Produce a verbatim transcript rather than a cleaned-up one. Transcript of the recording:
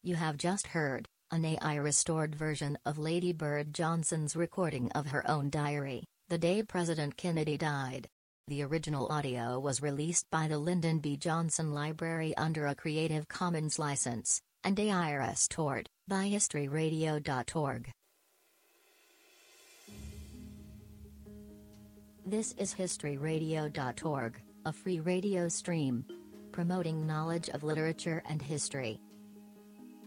You have just heard an A I restored version of Lady Bird Johnson's recording of her own diary, the day President Kennedy died. The original audio was released by the Lyndon B. Johnson Library under a Creative Commons license, and A I restored by history radio dot org. This is history radio dot org, a free radio stream promoting knowledge of literature and history.